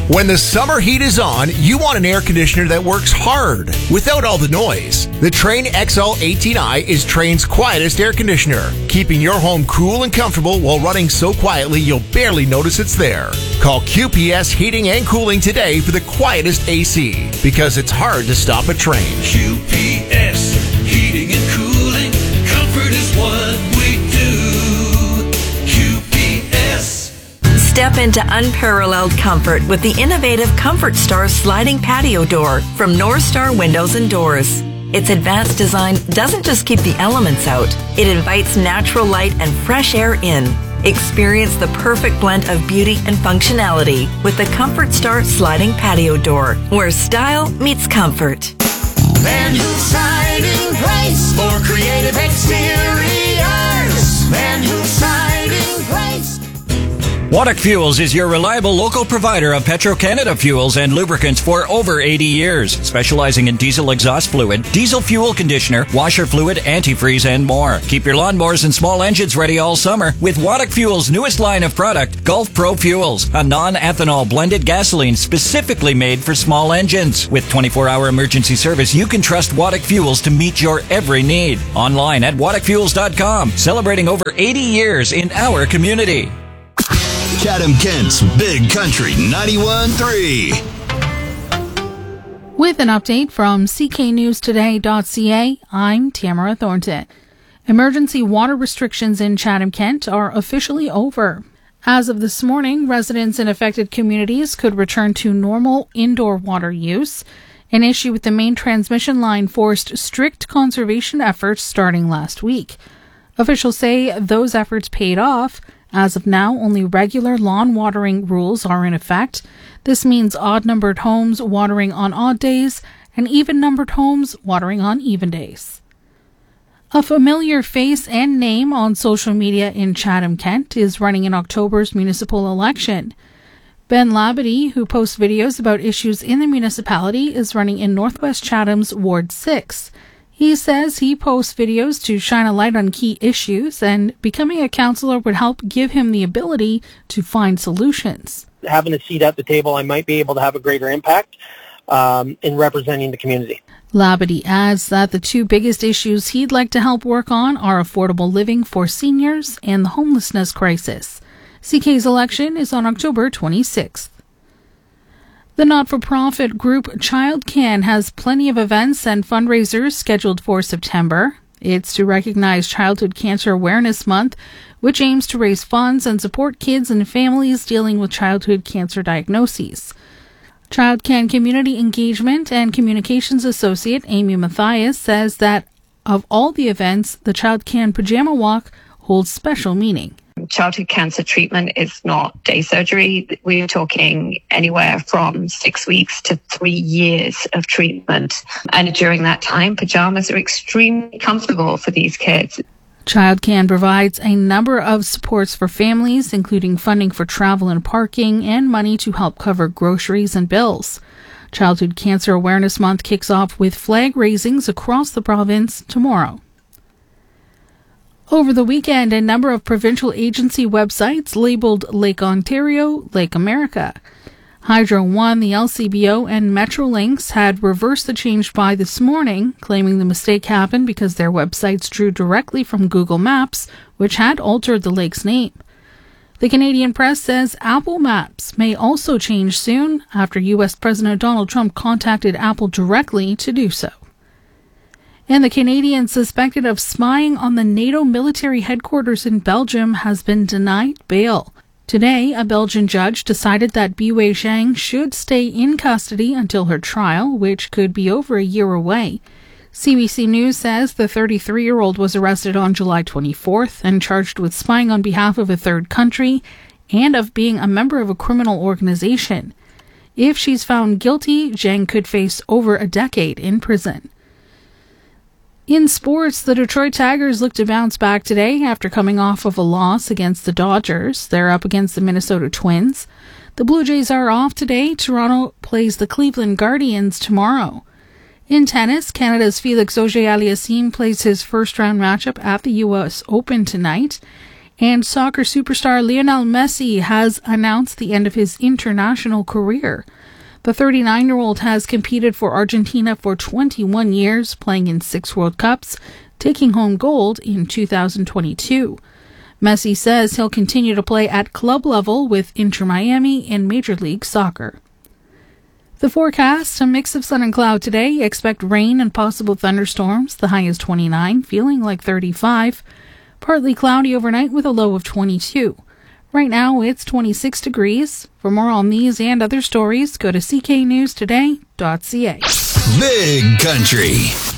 When the summer heat is on, you want an air conditioner that works hard without all the noise. The Trane XL18i is Trane's quietest air conditioner, keeping your home cool and comfortable while running so quietly you'll barely notice it's there. Call QPS Heating and Cooling today for the quietest AC, because it's hard to stop a Trane. QPS Heating and Cooling, comfort is what we do. QPS. Step into unparalleled comfort with the innovative Comfort Star sliding patio door from North Star Windows and Doors. Its advanced design doesn't just keep the elements out, it invites natural light and fresh air in. Experience the perfect blend of beauty and functionality with the Comfort Star sliding patio door, where style meets comfort. Van Hool Siding Place for creative exteriors. Van Hool Siding Place. Waddock Fuels is your reliable local provider of Petro-Canada fuels and lubricants for over 80 years, specializing in diesel exhaust fluid, diesel fuel conditioner, washer fluid, antifreeze, and more. Keep your lawnmowers and small engines ready all summer with Waddock Fuels' newest line of product, Gulf Pro Fuels, a non-ethanol blended gasoline specifically made for small engines. With 24-hour emergency service, you can trust Waddock Fuels to meet your every need. Online at waddockfuels.com, celebrating over 80 years in our community. Chatham-Kent's Big Country 91.3. With an update from cknewstoday.ca, I'm Tamara Thornton. Emergency water restrictions in Chatham-Kent are officially over. As of this morning, residents in affected communities could return to normal indoor water use. An issue with the main transmission line forced strict conservation efforts starting last week. Officials say those efforts paid off. As of now, only regular lawn watering rules are in effect. This means odd-numbered homes watering on odd days and even-numbered homes watering on even days. A familiar face and name on social media in Chatham-Kent is running in October's municipal election. Ben Labadie, who posts videos about issues in the municipality, is running in Northwest Chatham's Ward 6. He says he posts videos to shine a light on key issues, and becoming a councillor would help give him the ability to find solutions. Having a seat at the table, I might be able to have a greater impact in representing the community. Labadie adds that the two biggest issues he'd like to help work on are affordable living for seniors and the homelessness crisis. CK's election is on October 26th. The not-for-profit group ChildCan has plenty of events and fundraisers scheduled for September. It's to recognize Childhood Cancer Awareness Month, which aims to raise funds and support kids and families dealing with childhood cancer diagnoses. ChildCan Community Engagement and Communications Associate Amy Mathias says that of all the events, the ChildCan Pajama Walk holds special meaning. Childhood cancer treatment is not day surgery. We're talking anywhere from 6 weeks to 3 years of treatment. And during that time, pajamas are extremely comfortable for these kids. ChildCan provides a number of supports for families, including funding for travel and parking and money to help cover groceries and bills. Childhood Cancer Awareness Month kicks off with flag raisings across the province tomorrow. Over the weekend, a number of provincial agency websites labelled Lake Ontario, Lake America. Hydro One, the LCBO, and Metrolinx had reversed the change by this morning, claiming the mistake happened because their websites drew directly from Google Maps, which had altered the lake's name. The Canadian press says Apple Maps may also change soon after U.S. President Donald Trump contacted Apple directly to do so. And the Canadian suspected of spying on the NATO military headquarters in Belgium has been denied bail. Today, a Belgian judge decided that Biwei Zhang should stay in custody until her trial, which could be over a year away. CBC News says the 33-year-old was arrested on July 24th and charged with spying on behalf of a third country and of being a member of a criminal organization. If she's found guilty, Zhang could face over a decade in prison. In sports, the Detroit Tigers look to bounce back today after coming off of a loss against the Dodgers. They're up against the Minnesota Twins. The Blue Jays are off today. Toronto plays the Cleveland Guardians tomorrow. In tennis, Canada's Felix Auger-Aliassime plays his first-round matchup at the U.S. Open tonight. And soccer superstar Lionel Messi has announced the end of his international career. The 39-year-old has competed for Argentina for 21 years, playing in 6 World Cups, taking home gold in 2022. Messi says he'll continue to play at club level with Inter Miami in Major League Soccer. The forecast, a mix of sun and cloud today. Expect rain and possible thunderstorms. The high is 29, feeling like 35. Partly cloudy overnight with a low of 22. Right now, it's 26 degrees. For more on these and other stories, go to cknewstoday.ca. Big Country.